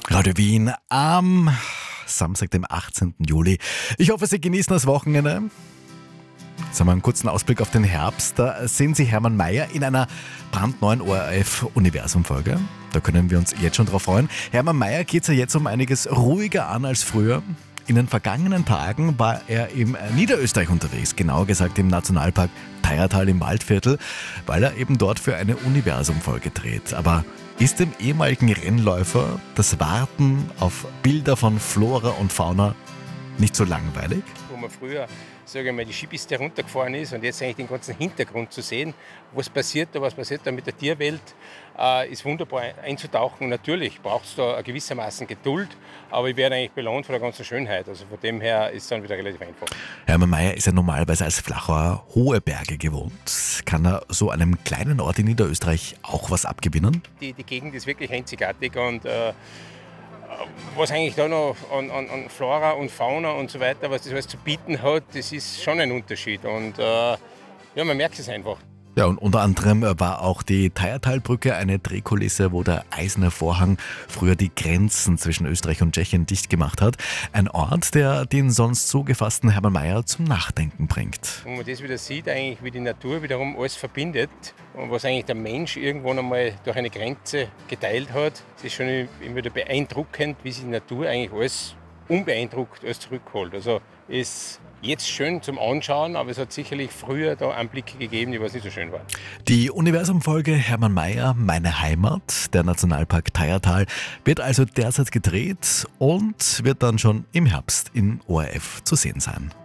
Radio Wien am Samstag, dem 18. Juli. Ich hoffe, Sie genießen das Wochenende. Jetzt haben wir einen kurzen Ausblick auf den Herbst. Da sehen Sie Hermann Mayer in einer brandneuen ORF-Universum-Folge. Da können wir uns jetzt schon drauf freuen. Hermann Mayer geht es ja jetzt um einiges ruhiger an als früher. In den vergangenen Tagen war er im Niederösterreich unterwegs, genauer gesagt im Nationalpark Teiertal im Waldviertel, weil er eben dort für eine Universum-Folge dreht. Aber ist dem ehemaligen Rennläufer das Warten auf Bilder von Flora und Fauna nicht so langweilig? Wo man früher, sage ich mal, die Skipiste runtergefahren ist und jetzt eigentlich den ganzen Hintergrund zu sehen, was passiert da mit der Tierwelt, ist wunderbar einzutauchen. Natürlich braucht es da gewissermaßen Geduld, aber ich werde eigentlich belohnt von der ganzen Schönheit. Also von dem her ist es dann wieder relativ einfach. Hermann Mayer ist ja normalerweise als Flachauer hohe Berge gewohnt. Kann er so einem kleinen Ort in Niederösterreich auch was abgewinnen? Die Gegend ist wirklich einzigartig und was eigentlich da noch an Flora und Fauna und so weiter, was das alles zu bieten hat, das ist schon ein Unterschied. Und man merkt es einfach. Ja, und unter anderem war auch die Teiertalbrücke eine Drehkulisse, wo der eiserne Vorhang früher die Grenzen zwischen Österreich und Tschechien dicht gemacht hat. Ein Ort, der den sonst so gefassten Hermann Mayer zum Nachdenken bringt. Und man das wieder sieht, eigentlich wie die Natur wiederum alles verbindet und was eigentlich der Mensch irgendwann einmal durch eine Grenze geteilt hat, das ist schon immer wieder beeindruckend, wie sich die Natur eigentlich alles unbeeindruckt alles zurückholt. Also ist jetzt schön zum Anschauen, aber es hat sicherlich früher da Anblicke gegeben, die was nicht so schön waren. Die Universum-Folge Hermann Mayer, Meine Heimat, der Nationalpark Teiertal, wird also derzeit gedreht und wird dann schon im Herbst in ORF zu sehen sein.